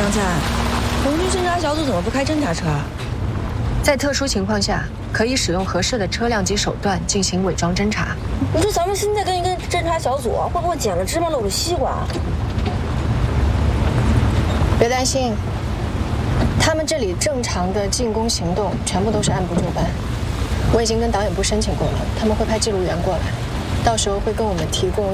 杨灿，红军侦查小组怎么不开侦察车啊？ 在特殊情况下，可以使用合适的车辆及手段进行伪装侦查。 你说咱们现在跟一个侦察小组，会不会捡了芝麻漏了西瓜？ 别担心，他们这里正常的进攻行动全部都是按部就班。我已经跟导演部申请过了，他们会派记录员过来，到时候会跟我们提供